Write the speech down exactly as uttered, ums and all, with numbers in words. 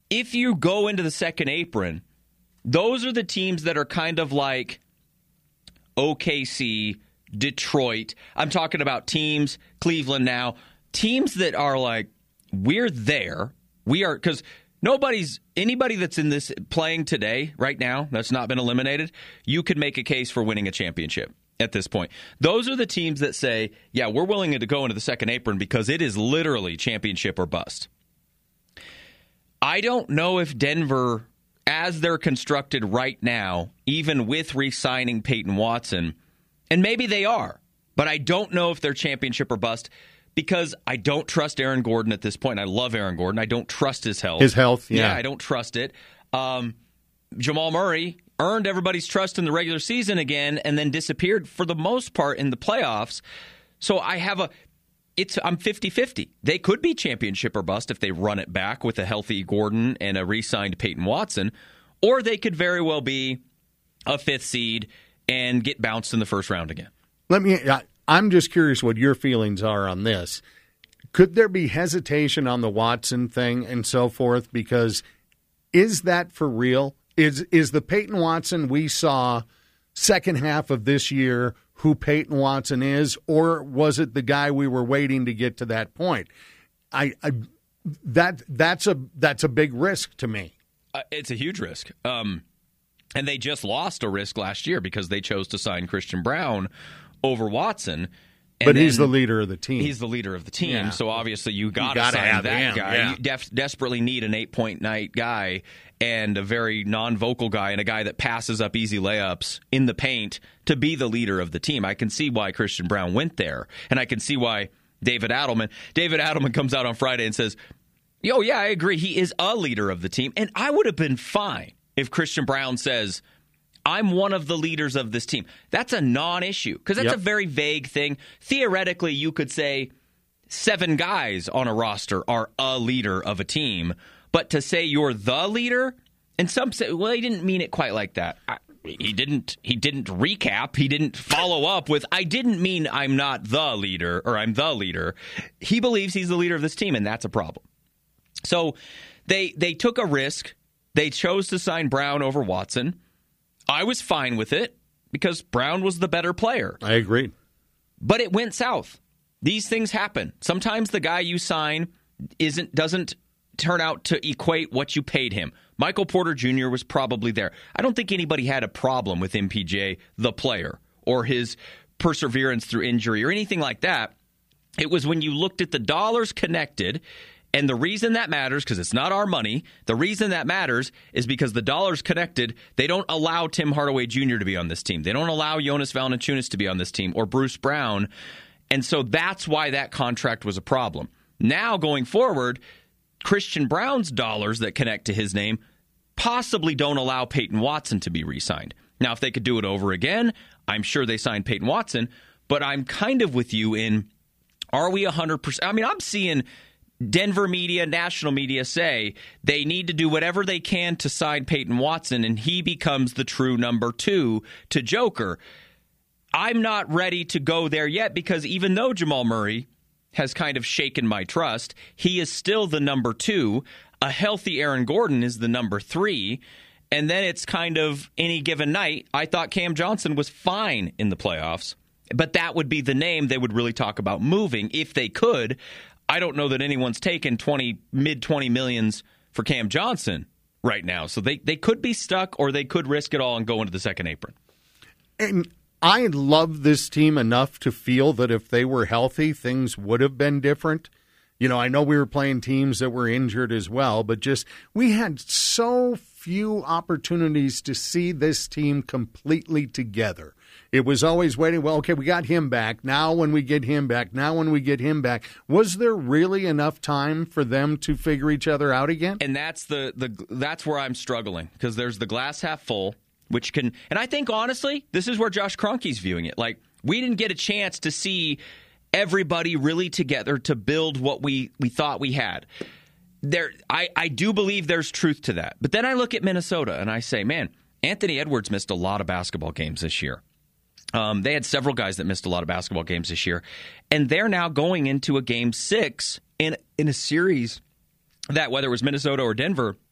if you go into the second apron, those are the teams that are kind of like O K C, Detroit. I'm talking about teams, Cleveland now, teams that are like, we're there. We are, because nobody's, anybody that's in this playing today, right now, that's not been eliminated, you could make a case for winning a championship at this point. Those are the teams that say, yeah, we're willing to go into the second apron because it is literally championship or bust. I don't know if Denver, as they're constructed right now, even with re-signing Peyton Watson, and maybe they are, but I don't know if they're championship or bust because I don't trust Aaron Gordon at this point. I love Aaron Gordon. I don't trust his health. His health, yeah. Yeah, I don't trust it. Um, Jamal Murray earned everybody's trust in the regular season again and then disappeared for the most part in the playoffs. So I have a... It's I'm fifty-fifty. They could be championship or bust if they run it back with a healthy Gordon and a re-signed Peyton Watson, or they could very well be a fifth seed and get bounced in the first round again. Let me. I, I'm just curious what your feelings are on this. Could there be hesitation on the Watson thing and so forth? Because is that for real? Is is the Peyton Watson we saw second half of this year who Peyton Watson is, or was it the guy we were waiting to get to that point? I, I that that's a that's a big risk to me. Uh, it's a huge risk, um, and they just lost a risk last year because they chose to sign Christian Brown over Watson. And but he's the leader of the team. He's the leader of the team, yeah. So obviously you got to sign have that him, guy. Yeah. You def- desperately need an eight-point night guy and a very non-vocal guy and a guy that passes up easy layups in the paint to be the leader of the team. I can see why Christian Brown went there, and I can see why David Adelman. David Adelman comes out on Friday and says, "Yo, yeah, I agree. He is a leader of the team," and I would have been fine if Christian Brown says, I'm one of the leaders of this team. That's a non-issue because that's yep. a very vague thing. Theoretically, you could say seven guys on a roster are a leader of a team, but to say you're the leader, and some say, well, he didn't mean it quite like that. I, he didn't. He didn't recap. He didn't follow up with, I didn't mean I'm not the leader or I'm the leader. He believes he's the leader of this team, and that's a problem. So they they took a risk. They chose to sign Brown over Watson. I was fine with it because Brown was the better player. I agree. But it went south. These things happen. Sometimes the guy you sign isn't doesn't turn out to equate what you paid him. Michael Porter Junior was probably there. I don't think anybody had a problem with M P J, the player, or his perseverance through injury or anything like that. It was when you looked at the dollars connected. And the reason that matters, because it's not our money, the reason that matters is because the dollars connected, they don't allow Tim Hardaway Junior to be on this team. They don't allow Jonas Valanciunas to be on this team or Bruce Brown. And so that's why that contract was a problem. Now, going forward, Christian Brown's dollars that connect to his name possibly don't allow Peyton Watson to be re-signed. Now, if they could do it over again, I'm sure they signed Peyton Watson. But I'm kind of with you in, are we one hundred percent? I mean, I'm seeing Denver media, national media say they need to do whatever they can to sign Peyton Watson, and he becomes the true number two to Joker. I'm not ready to go there yet because even though Jamal Murray has kind of shaken my trust, he is still the number two. A healthy Aaron Gordon is the number three. And then it's kind of any given night. I thought Cam Johnson was fine in the playoffs, but that would be the name they would really talk about moving if they could. I don't know that anyone's taken twenty mid twenty millions for Cam Johnson right now. So they, they could be stuck or they could risk it all and go into the second apron. And I love this team enough to feel that if they were healthy, things would have been different. You know, I know we were playing teams that were injured as well, but just we had so few opportunities to see this team completely together. It was always waiting, well, okay, we got him back. Now when we get him back, now when we get him back. Was there really enough time for them to figure each other out again? And that's the, the that's where I'm struggling, because there's the glass half full, which can, and I think honestly, this is where Josh Kroenke's viewing it. Like, we didn't get a chance to see everybody really together to build what we, we thought we had. There, I, I do believe there's truth to that. But then I look at Minnesota and I say, man, Anthony Edwards missed a lot of basketball games this year. Um, they had several guys that missed a lot of basketball games this year. And they're now going into a game six in, in a series that, whether it was Minnesota or Denver,